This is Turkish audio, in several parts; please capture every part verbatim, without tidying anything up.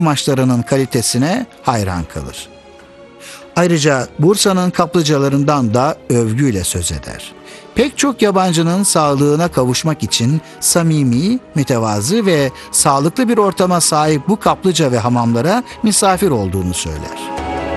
kumaşlarının kalitesine hayran kalır. Ayrıca Bursa'nın kaplıcalarından da övgüyle söz eder. Pek çok yabancının sağlığına kavuşmak için samimi, mütevazı ve sağlıklı bir ortama sahip bu kaplıca ve hamamlara misafir olduğunu söyler.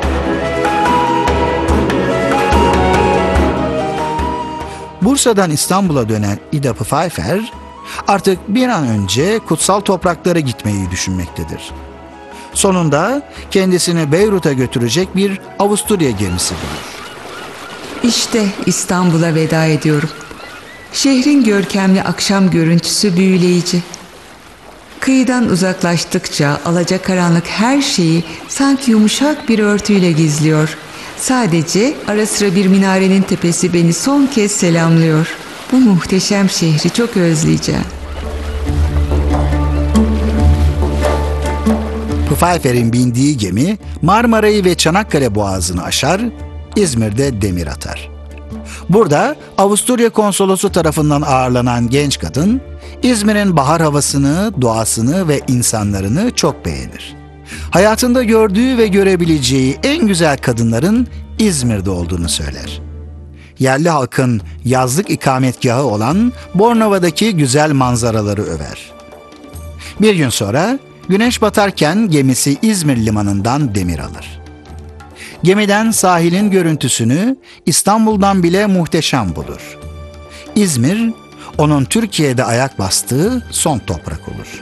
Bursa'dan İstanbul'a dönen İda Pfeiffer, artık bir an önce kutsal topraklara gitmeyi düşünmektedir. Sonunda kendisini Beyrut'a götürecek bir Avusturya gemisi bulur. İşte İstanbul'a veda ediyorum. Şehrin görkemli akşam görüntüsü büyüleyici. Kıyıdan uzaklaştıkça alacakaranlık her şeyi sanki yumuşak bir örtüyle gizliyor. Sadece ara sıra bir minarenin tepesi beni son kez selamlıyor. Bu muhteşem şehri çok özleyeceğim. Pfeiffer'in bindiği gemi Marmara'yı ve Çanakkale Boğazı'nı aşar, İzmir'de demir atar. Burada Avusturya konsolosu tarafından ağırlanan genç kadın, İzmir'in bahar havasını, doğasını ve insanlarını çok beğenir. Hayatında gördüğü ve görebileceği en güzel kadınların İzmir'de olduğunu söyler. Yerli halkın yazlık ikametgahı olan Bornova'daki güzel manzaraları över. Bir gün sonra güneş batarken gemisi İzmir limanından demir alır. Gemiden sahilin görüntüsünü İstanbul'dan bile muhteşem bulur. İzmir, onun Türkiye'de ayak bastığı son toprak olur.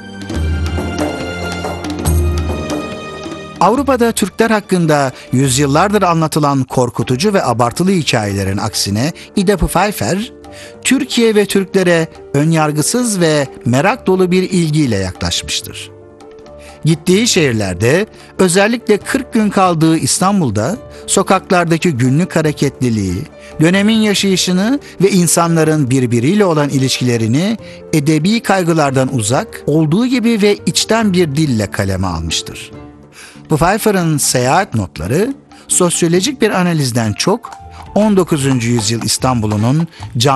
Avrupa'da Türkler hakkında yüzyıllardır anlatılan korkutucu ve abartılı hikayelerin aksine İda Pfeiffer, Türkiye ve Türklere önyargısız ve merak dolu bir ilgiyle yaklaşmıştır. Gittiği şehirlerde, özellikle kırk gün kaldığı İstanbul'da, sokaklardaki günlük hareketliliği, dönemin yaşayışını ve insanların birbiriyle olan ilişkilerini edebi kaygılardan uzak, olduğu gibi ve içten bir dille kaleme almıştır. Pfeiffer'ın seyahat notları, sosyolojik bir analizden çok, on dokuzuncu yüzyıl İstanbul'unun can